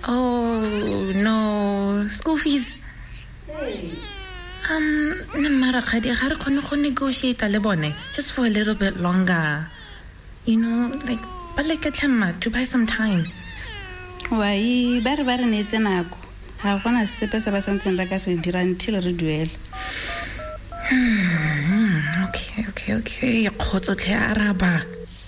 Oh no, school fees. Mara khadi ga re khone go negotiate le bone just for a little bit longer. You know, like but like to buy some time. Why ba re netse nako. Ha gona sepe se ba santseng ba ka se dira until re duel. Okay. Khotso tle araba.